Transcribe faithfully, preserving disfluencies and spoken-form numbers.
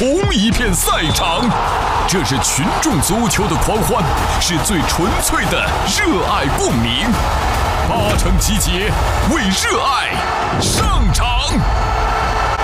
同一片赛场。这是群众足球的狂欢，是最纯粹的热爱共鸣。八成集结，为热爱上场。